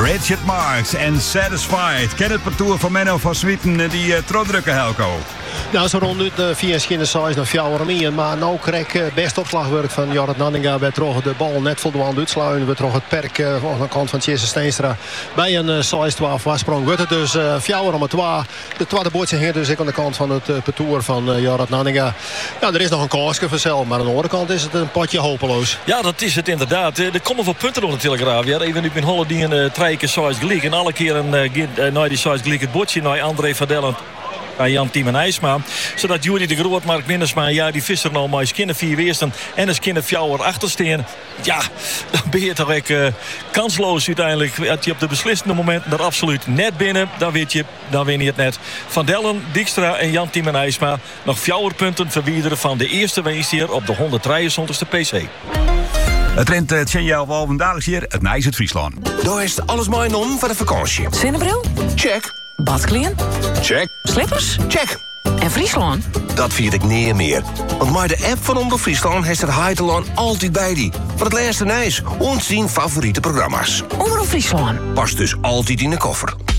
Richard Marx en Satisfied. Ken het parcours van Menno van Swieten die troddrukken, Helco? Nou, zo rond nu de 4 schinnen 6 naar 4 om. Maar nou krijg ik best opslagwerk van Jorrit Nanninga. We trokken de bal net voldoende uitsluiten. We trokken het perk aan de kant van Tjesse Steenstra. Bij een 6-12 wasprong wordt het dus 4 om 2. De tweede bootje ging dus aan de kant van het parcours van Jorrit Nanninga. Ja, er is nog een kansje vanzelf. Maar aan de andere kant is het een potje hopeloos. Ja, dat is het inderdaad. Er komen veel punten op de Telegraaf. Ja, even nu in Holland die een 3 keer 6 gelijk. En alle keer naar die 6 gelijk het botje naar André van Dellen. Jan Tiem en IJsma. Zodat Jury de Groot, Mark Mindersma en ja, die visser nou maar skinnen 4 weersten en een skinnen 4 achtersteen. Ja, dan ben je toch echt kansloos uiteindelijk. Als je op de beslissende momenten er absoluut net binnen, dan weet je, dan win je het net. Van Dellen, Dijkstra en Jan Tiem en IJsma nog 4 punten verwijderen van de eerste winst hier op de 173ste PC. Het rent het signaal van dadelijk hier het Nijs het Friesland. Daar is alles mooi om voor de vakantie. Zonnebril? Check. Badkleren? Check. Slippers? Check. En Friesland? Dat vier ik niet meer. Want met de app van Omroep Friesland heeft het Heiteland altijd bij die. Voor het laatste nieuws en zijn favoriete programma's. Omroep Friesland. Past dus altijd in de koffer.